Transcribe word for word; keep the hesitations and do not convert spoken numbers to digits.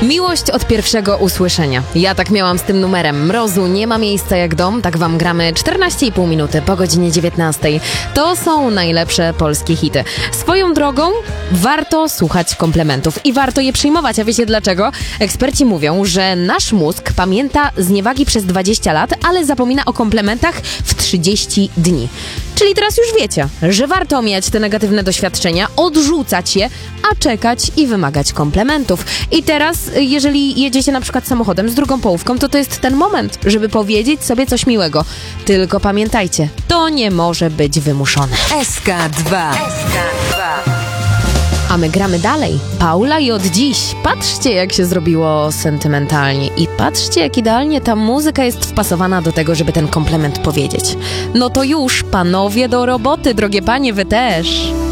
Miłość od pierwszego usłyszenia. Ja tak miałam z tym numerem. Mrozu nie ma miejsca jak dom. Tak wam gramy czternaście i pół minuty po godzinie dziewiętnastej. To są najlepsze polskie hity. Swoją drogą warto słuchać komplementów i warto je przyjmować. A wiecie dlaczego? Eksperci mówią, że nasz mózg pamięta zniewagi przez dwadzieścia lat, ale zapomina o komplementach w trzydzieści dni. Czyli teraz już wiecie, że warto omijać te negatywne doświadczenia, odrzucać je, a czekać i wymagać komplementów. I teraz, jeżeli jedziecie na przykład samochodem z drugą połówką, to to jest ten moment, żeby powiedzieć sobie coś miłego. Tylko pamiętajcie, to nie może być wymuszone. S K dwa. A my gramy dalej. Paula i od dziś. Patrzcie, jak się zrobiło sentymentalnie. I patrzcie, jak idealnie ta muzyka jest wpasowana do tego, żeby ten komplement powiedzieć. No to już, panowie do roboty, drogie panie, wy też.